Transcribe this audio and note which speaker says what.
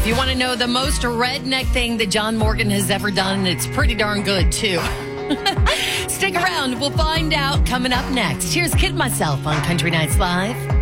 Speaker 1: you want to know the most redneck thing that John Morgan has ever done, it's pretty darn good, too. Stick around. We'll find out coming up next. Here's Kid Myself on Country Nights Live.